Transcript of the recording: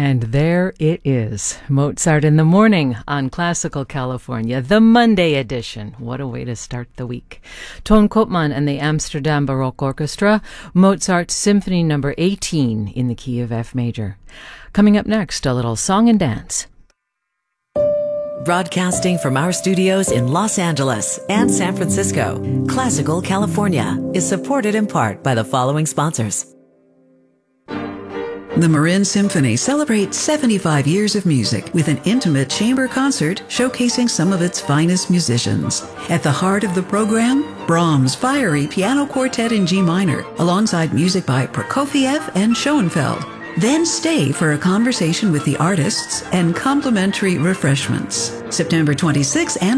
And there it is, Mozart in the Morning on Classical California, the Monday edition. What a way to start the week. Toon Koopman and the Amsterdam Baroque Orchestra, Mozart's Symphony No. 18 in the key of F major. Coming up next, a little song and dance. Broadcasting from our studios in Los Angeles and San Francisco, Classical California is supported in part by the following sponsors. The Marin Symphony celebrates 75 years of music with an intimate chamber concert showcasing some of its finest musicians. At the heart of the program, Brahms' fiery piano quartet in G minor, alongside music by Prokofiev and Schoenfeld. Then stay for a conversation with the artists and complimentary refreshments. September 26th and